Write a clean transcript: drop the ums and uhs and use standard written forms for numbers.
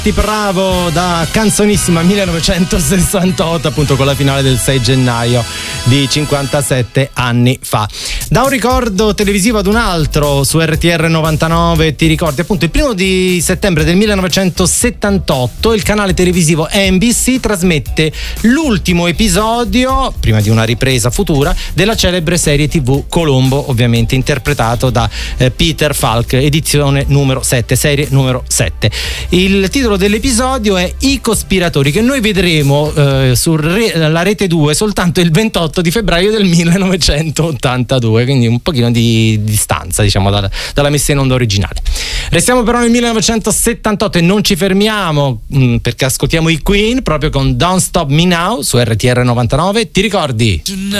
Bravo, da canzonissima 1968, appunto con la finale del 6 gennaio di 57 anni fa. Da un ricordo televisivo ad un altro, su RTR 99 ti ricordi appunto il 1 settembre del 1978 il canale televisivo NBC trasmette l'ultimo episodio, prima di una ripresa futura, della celebre serie TV Colombo, ovviamente interpretato da Peter Falk, edizione numero 7, serie numero 7. Il titolo dell'episodio è I cospiratori, che noi vedremo sulla rete 2 soltanto il 28 di febbraio del 1982, quindi un pochino di distanza, diciamo, dalla messa in onda originale. Restiamo però nel 1978 e non ci fermiamo, perché ascoltiamo i Queen proprio con Don't Stop Me Now su RTR 99. Ti ricordi?